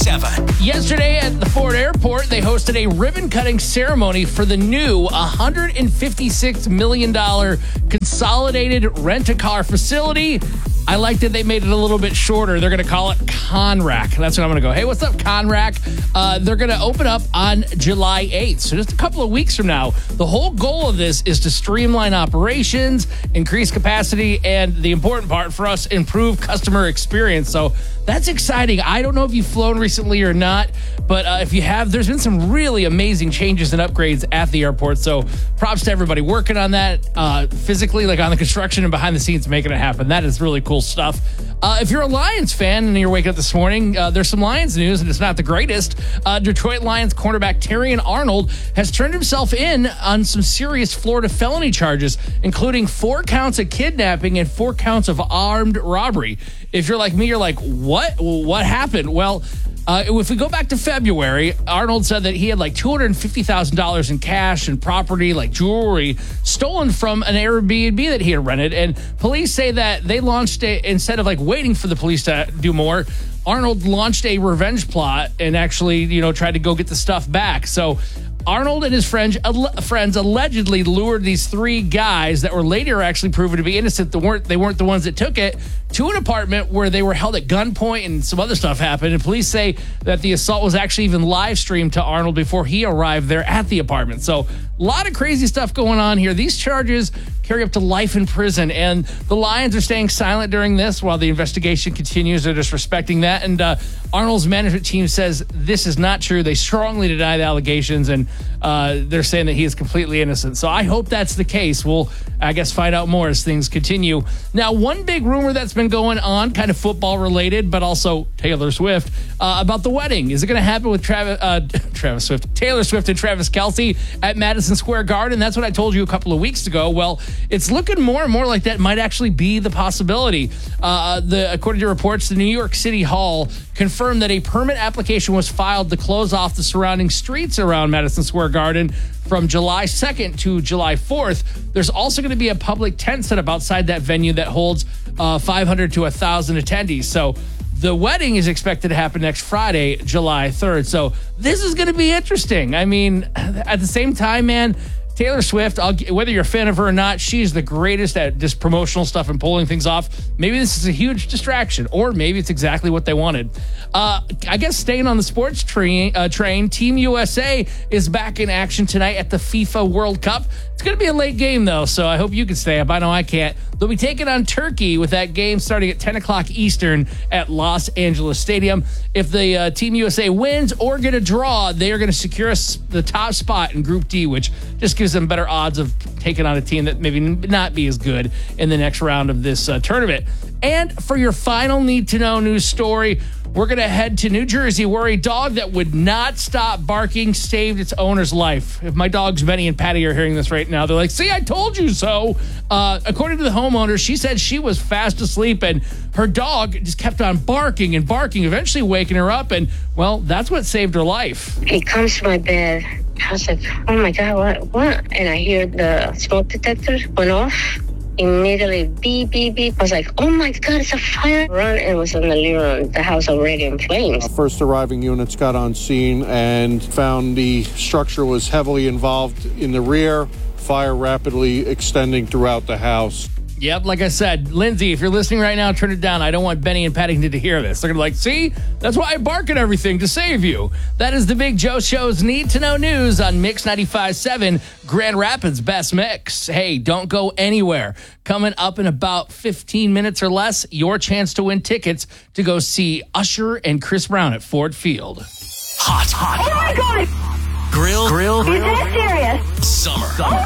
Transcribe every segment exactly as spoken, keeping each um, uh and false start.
seven. Yesterday at the Ford Airport, they hosted a ribbon-cutting ceremony for the new one hundred fifty-six million dollars consolidated rent-a-car facility. I like that they made it a little bit shorter. They're going to call it Conrack. That's what I'm going to go. Hey, what's up, Conrack? Uh, they're going to open up on July eighth, so just a couple of weeks from now. The whole goal of this is to streamline operations, increase capacity, and the important part for us, improve customer experience. So that's exciting. I don't know if you've flown recently or not, but uh, if you have, there's been some really amazing changes and upgrades at the airport. So props to everybody working on that uh, physically, like on the construction and behind the scenes, making it happen. That is really cool stuff. Uh, if you're a Lions fan and you're waking up this morning, uh, there's some Lions news, and it's not the greatest. Uh, Detroit Lions cornerback Terrion Arnold has turned himself in on some serious Florida felony charges, including four counts of kidnapping and four counts of armed robbery. If you're like me, you're like, what? What happened? Well, Uh, if we go back to February, Arnold said that he had like two hundred fifty thousand dollars in cash and property, like jewelry, stolen from an Airbnb that he had rented. And police say that they launched a, instead of like waiting for the police to do more, Arnold launched a revenge plot and actually, you know, tried to go get the stuff back. So Arnold and his friends, friends allegedly lured these three guys that were later actually proven to be innocent. They weren't, they weren't the ones that took it to an apartment where they were held at gunpoint and some other stuff happened. And police say that the assault was actually even live streamed to Arnold before he arrived there at the apartment. So a lot of crazy stuff going on here. These charges carry up to life in prison, and the Lions are staying silent during this while the investigation continues. They're just respecting that. And uh, Arnold's management team says this is not true. They strongly deny the allegations, and uh, they're saying that he is completely innocent. So I hope that's the case. We'll, I guess, find out more as things continue. Now, one big rumor that's been going on, kind of football related, but also Taylor Swift, uh, about the wedding. Is it going to happen with Travis, uh, Travis Swift, Taylor Swift and Travis Kelce at Madison Square Garden? That's what I told you a couple of weeks ago. Well, it's looking more and more like that might actually be the possibility. Uh, the according to reports, the New York City Hall confirmed that a permit application was filed to close off the surrounding streets around Madison Square Garden from July second to July fourth. There's also going to be a public tent set up outside that venue that holds uh, five hundred to one thousand attendees. So the wedding is expected to happen next Friday, July third. So this is going to be interesting. I mean, at the same time, man, Taylor Swift, I'll, whether you're a fan of her or not, she's the greatest at just promotional stuff and pulling things off. Maybe this is a huge distraction, or maybe it's exactly what they wanted. Uh, I guess staying on the sports train, uh, train, Team U S A is back in action tonight at the FIFA World Cup. It's going to be a late game, though, so I hope you can stay up. I know I can't. They'll be taking on Turkey with that game starting at ten o'clock Eastern at Los Angeles Stadium. If the uh, Team U S A wins or get a draw, they are going to secure the top spot in Group D, which just gives them better odds of taking on a team that maybe not be as good in the next round of this uh, tournament. And for your final need-to-know news story, we're going to head to New Jersey, where a dog that would not stop barking saved its owner's life. If my dogs Benny and Patty are hearing this right now, they're like, see, I told you so. Uh, according to the homeowner, she said she was fast asleep and her dog just kept on barking and barking, eventually waking her up. And, well, that's what saved her life. He comes to my bed. I was like, oh, my God, what? What? And I hear the smoke detector went off. Immediately, beep, beep, beep. I was like, oh, my God, it's a fire. Run, and it was in the living room, the house already in flames. First arriving units got on scene and found the structure was heavily involved in the rear, fire rapidly extending throughout the house. Yep, like I said, Lindsay, if you're listening right now, turn it down. I don't want Benny and Paddington to hear this. They're going to be like, see, that's why I bark at everything, to save you. That is the Big Joe Show's Need to Know News on Mix ninety-five point seven, Grand Rapids' best mix. Hey, don't go anywhere. Coming up in about fifteen minutes or less, your chance to win tickets to go see Usher and Chris Brown at Ford Field. Hot, hot. Oh, my God. Grill, grill. Is that serious? Summer.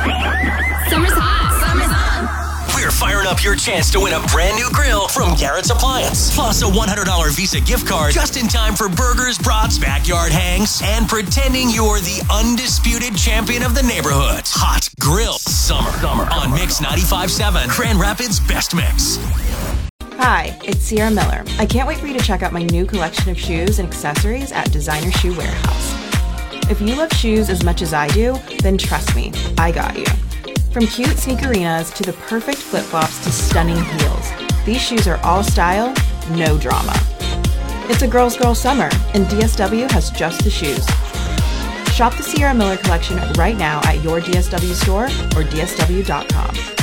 Oh, Summer's hot. Summer's on. We're firing up your chance to win a brand new grill from Garrett's Appliance. Plus a one hundred dollars Visa gift card just in time for burgers, brats, backyard hangs, and pretending you're the undisputed champion of the neighborhood. Hot Grill Summer, Summer. On Mix ninety-five point seven, Grand Rapids' best mix. Hi, it's Sierra Miller. I can't wait for you to check out my new collection of shoes and accessories at Designer Shoe Warehouse. If you love shoes as much as I do, then trust me, I got you. From cute sneakerinas to the perfect flip-flops to stunning heels, these shoes are all style, no drama. It's a girl's girl summer, and D S W has just the shoes. Shop the Sierra Miller collection right now at your D S W store or D S W dot com.